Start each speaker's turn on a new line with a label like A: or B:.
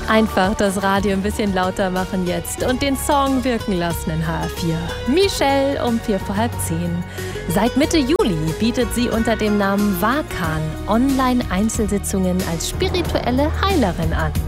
A: Einfach das Radio ein bisschen lauter machen jetzt und den Song wirken lassen in HR4. Michelle um 10:45. Seit Mitte Juli bietet sie unter dem Namen Wakan Online-Einzelsitzungen als spirituelle Heilerin an.